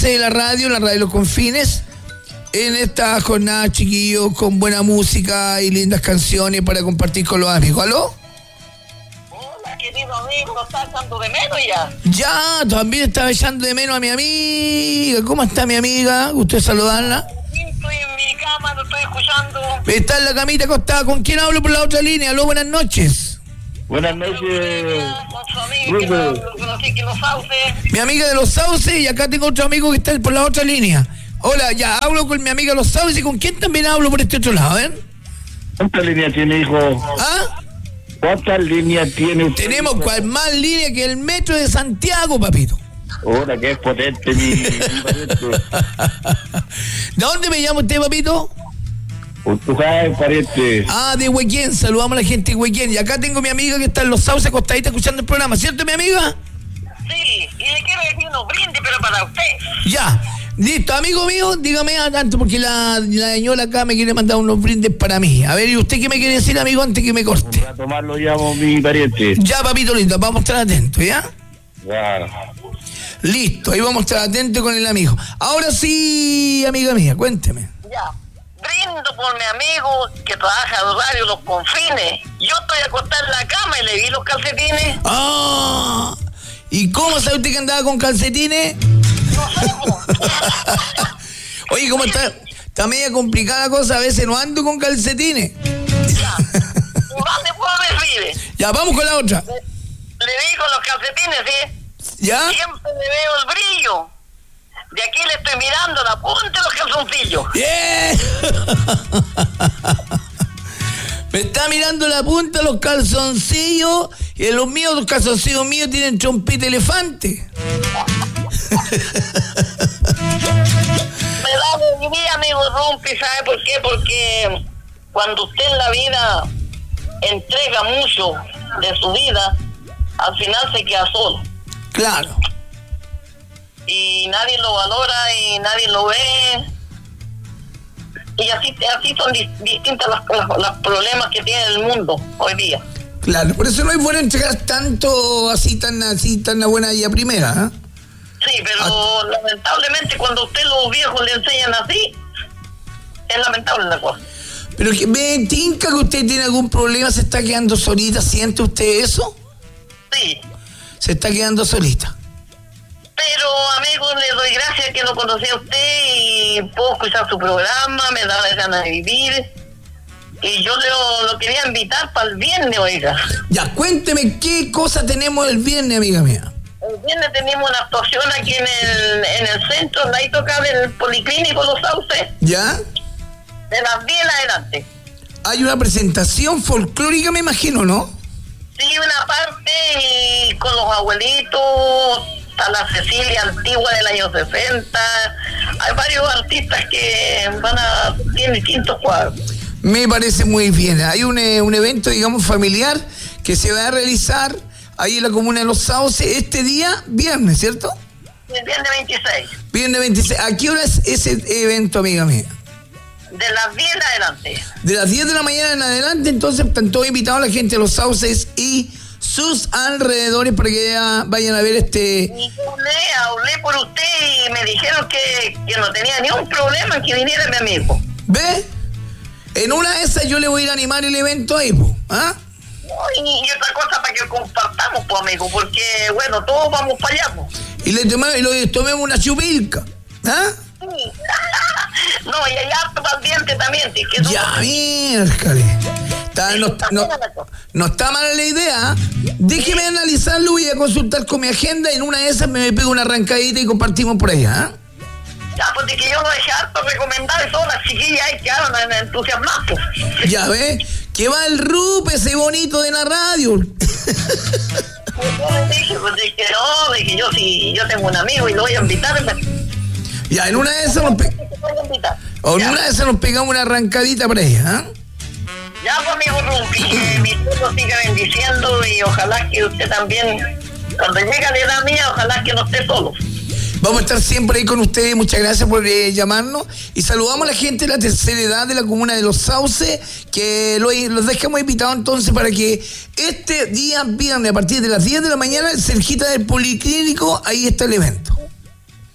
de la radio de los confines, en esta jornada, chiquillos, con buena música y lindas canciones para compartir con los amigos. ¿Aló? Hola, querido amigo, ¿lo estás echando de menos ya? Ya, también estaba echando de menos a mi amiga. ¿Cómo está mi amiga? ¿Gusto de saludarla? Estoy en mi cama, lo estoy escuchando. Está en la camita acostada. ¿Con quién hablo por la otra línea? Aló, buenas noches. Buenas noches. Con su amiga que lo conocí, que los sauces. Mi amiga de los sauces, y acá tengo otro amigo que está por la otra línea. Hola, ya hablo con mi amiga de los sauces. ¿Y con quién también hablo por este otro lado? ¿Cuántas líneas tiene, hijo? ¿Ah? ¿Cuántas líneas tiene usted? Tenemos más línea que el metro de Santiago, papito. Ahora que es potente mi pariente. ¿De dónde me llama usted, papito? Urtujay, pariente. Ah, de Huequén. Saludamos a la gente de Huequén. Y acá tengo mi amiga que está en los sauces acostadita escuchando el programa. ¿Cierto, mi amiga? Sí, y le quiero decir unos brindes, pero para usted. Ya. Listo, amigo mío, dígame tanto porque la señora acá me quiere mandar unos brindes para mí. A ver, ¿y usted qué me quiere decir, amigo, antes que me corte? A tomarlo llamo mi pariente. Ya, papito lindo, vamos a estar atentos, ¿ya? Claro. Listo, ahí vamos a estar atentos con el amigo. Ahora sí, amiga mía, cuénteme. Ya. Brindo por mi amigo que trabaja a horario los confines. Yo estoy acostada en la cama y le vi los calcetines. ¡Ah! ¿Y cómo sabe usted que andaba con calcetines? No sé, Oye, ¿cómo está? Está media complicada la cosa, a veces no ando con calcetines. ya. ¿Dónde puedo decir? Ya, vamos con la otra. Le vi con los calcetines, ¿sí? ¿Ya? Siempre le veo el brillo. De aquí le estoy mirando la punta de los calzoncillos. ¡Bien! Me está mirando la punta de los calzoncillos y en los calzoncillos míos tienen trompita elefante. Me da de mi vida, amigo Rumpi, ¿sabe por qué? Porque cuando usted en la vida entrega mucho de su vida, al final se queda solo. Claro. Y nadie lo valora y nadie lo ve. Y así son distintas los problemas que tiene el mundo hoy día. Claro, por eso no es bueno entregar tanto así tan a buena y a primera, ¿eh? Sí, pero lamentablemente cuando a usted los viejos le enseñan así, es lamentable la cosa. Pero que me tinca que usted tiene algún problema, se está quedando solita, ¿siente usted eso? Sí. Se está quedando solita. Pero, amigo, le doy gracias que lo conocí a usted y puedo escuchar su programa, me da la gana de vivir. Y yo lo quería invitar para el viernes, oiga. Ya, cuénteme qué cosa tenemos el viernes, amiga mía. El viernes tenemos una actuación aquí en el centro, ahí toca del Policlínico Los Sauces, ¿Ya? de las 10 en adelante. Hay una presentación folclórica, me imagino, ¿no? Sí, una parte y con los abuelitos, está la Cecilia antigua del año 60. Hay varios artistas que tienen distintos cuadros. Me parece muy bien. Hay un evento, digamos, familiar que se va a realizar ahí en la comuna de Los Sauces este día, viernes, ¿cierto? El viernes 26. Viernes 26. ¿A qué hora es ese evento, amiga mía? De las 10 en adelante. De las 10 de la mañana en adelante, entonces están todos invitados la gente de Los Sauces y sus alrededores para que vayan a ver este... Y yo hablé por usted y me dijeron que no tenía ni un problema en que viniera mi amigo. ¿Ve? En una de esas yo le voy a ir a animar el evento ahí, po. ¿Ah? Y otra cosa para que compartamos, pues, amigo, porque, bueno, todos vamos para allá, pues. Y le tomemos una chupilca. ¿Ah? Sí. No, y hay harto pendiente también, sí, que Ya, miércoles. No está mala la idea. Déjeme analizarlo, voy a consultar con mi agenda y en una de esas me pego una arrancadita y compartimos por allá. Ya, pues de que yo lo dejé harto recomendar y todas las chiquillas ahí quedaron entusiasmadas. Ya ves, que va el Rupe ese bonito de la radio. Yo le dije, pues de que no, de que yo tengo un amigo y lo voy a invitar. Ya, en una de esas nos pegamos una arrancadita por allá, ¿eh? Ya, pues, amigo Rumpi, mi Dios siga bendiciendo y ojalá que usted también, cuando llegue a la edad mía, ojalá que no esté solo. Vamos a estar siempre ahí con ustedes. Muchas gracias por llamarnos. Y saludamos a la gente de la tercera edad de la comuna de Los Sauces, que los dejamos invitados entonces para que este día viernes a partir de las 10 de la mañana, cerquita del Policlínico, ahí está el evento.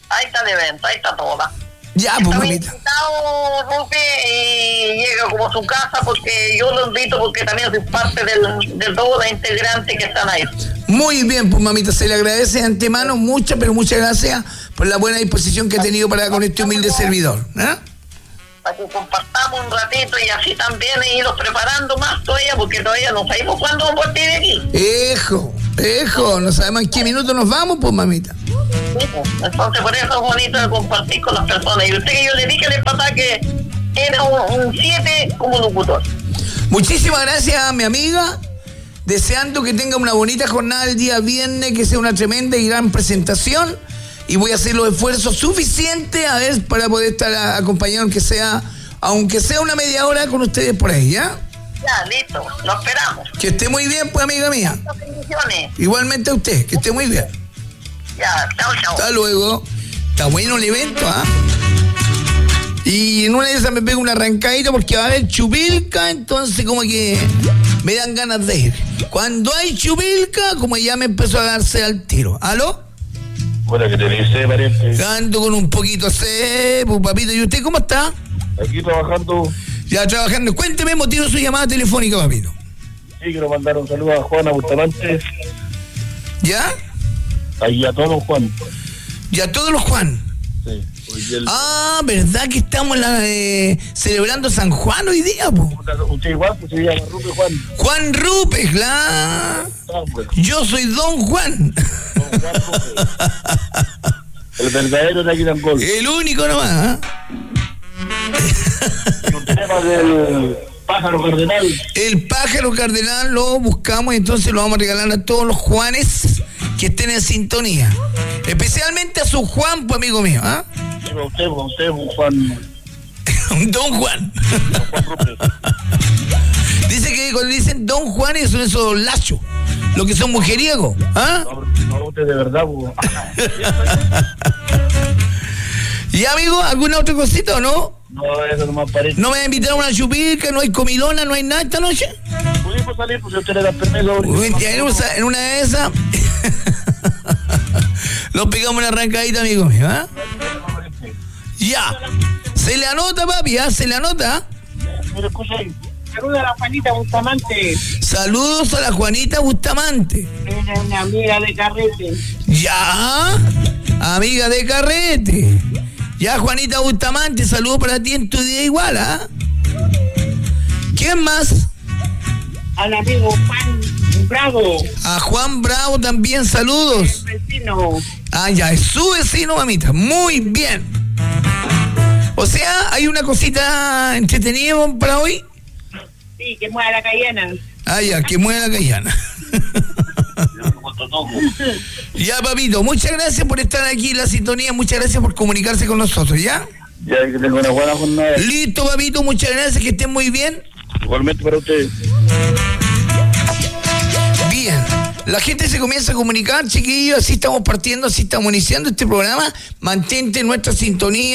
Ahí está el evento, ahí está toda. Ya, pues, Está mamita. invitado, Rupe, y llega como a su casa porque yo lo invito porque también soy parte de todos los integrantes que están ahí. Muy bien, pues, mamita, se le agradece de antemano muchas, pero muchas gracias por la buena disposición que ha tenido para con este humilde servidor. ¿Eh? Para que compartamos un ratito y así también irlos preparando más todavía, porque todavía no sabemos cuándo vamos a partir de aquí. Hijo, no sabemos en qué minuto nos vamos, pues, mamita. Sí, pues. Entonces por eso es bonito de compartir con las personas. Y usted que yo le dije el pasado que era un 7 como locutor. Muchísimas gracias, mi amiga. Deseando que tenga una bonita jornada el día viernes, que sea una tremenda y gran presentación. Y voy a hacer los esfuerzos suficientes a ver para poder estar acompañado, aunque sea una media hora con ustedes por ahí, ¿ya? Ya, listo, lo esperamos. Que esté muy bien, pues, amiga mía. Muchas bendiciones. Igualmente a usted, que esté muy bien. Ya, chao. Hasta luego. Está bueno el evento, ¿ah? Y en una de esas me pego una arrancadita porque va a haber chupilca, entonces como que me dan ganas de ir. Cuando hay chupilca, como ya me empezó a darse al tiro. ¿Aló? Hola, que te dice, pariente. Ando con un poquito sed, pues, papito. ¿Y usted cómo está? Aquí trabajando. Ya trabajando. Cuénteme motivo de su llamada telefónica, papito. Sí, quiero mandar un saludo a Juana Bustamante. ¿Ya? Ahí a todos, Juan. Ya todos los Juan. Sí. Ah, ¿verdad que estamos celebrando San Juan hoy día, po? Usted igual, pues se llama Rupe Juan. Juan Rupes, claro. Yo soy Don Juan. Don Juan Rupe. El verdadero de Aquitangol. El único nomás, ¿eh? Un tema del pájaro cardenal. El pájaro cardenal lo buscamos y entonces lo vamos a regalar a todos los Juanes que estén en sintonía. Especialmente a su Juan, pues, amigo mío, ¿ah? Sí, usted, Juan. Don Juan. Don Juan Rupe. Dice que cuando dicen Don Juan son esos lachos, los que son mujeriegos, ¿ah? No, usted de verdad, pues. Y amigo, ¿alguna otra cosita o no? No, eso nomás parece. ¿No me va a invitar a una chupilca? ¿No hay comilona? ¿No hay nada esta noche? Pudimos salir, pues si usted le da permiso. Ya en una de esas los pegamos una arrancadita, amigo mío, ¿ah? Ya. Se le anota, papi, ¿ah? Se le anota. Mira, escucha ahí. Saludos a la Juanita Bustamante. Saludos a la Juanita Bustamante. Era una amiga de carrete. Ya. Amiga de carrete. Ya, Juanita Bustamante, saludos para ti en tu día igual, ¿ah? ¿Quién más? Al amigo Juan Bravo. A Juan Bravo también, saludos. El vecino. Ah, ya, es su vecino, mamita. Muy bien. O sea, ¿hay una cosita entretenida para hoy? Sí, que mueva la cayena. Ah, ya, que mueva la cayana. Ya, papito, muchas gracias por estar aquí en la sintonía, muchas gracias por comunicarse con nosotros, ¿ya? Ya que tengo una buena jornada. Listo, papito, muchas gracias, que estén muy bien. Igualmente para ustedes. Bien, la gente se comienza a comunicar, chiquillos, así estamos partiendo, así estamos iniciando este programa. Mantente en nuestra sintonía.